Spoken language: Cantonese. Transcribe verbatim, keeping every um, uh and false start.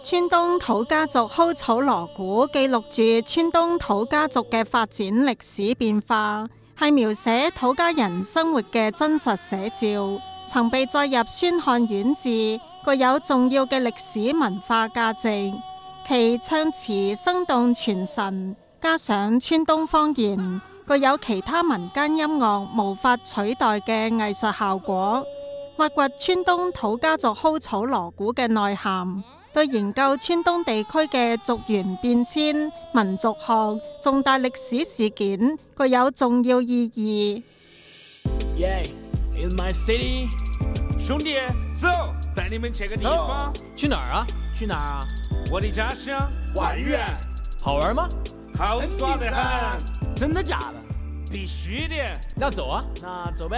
川東土家族蒿草鑼鼓記錄住川東土家族嘅發展歷史變化，係描寫土家人生活嘅真實寫照，曾被載入宣漢縣志，具有重要嘅歷史文化價值。其唱詞生動傳神，加上川東方言，具有其他民間音樂無法取代嘅藝術效果。挖掘川東土家族蒿草鑼鼓嘅內涵，對研究川東地區嘅族源變遷、民族學、重大歷史事件具有重要意義。 Yeah, in my city， 兄弟，走，帶你們去個地方。 去哪兒啊？ 去哪兒啊？我的家鄉婉苑。好玩嗎？ 好耍得很。 真的假的？ 必須的。 那走啊。 那走唄。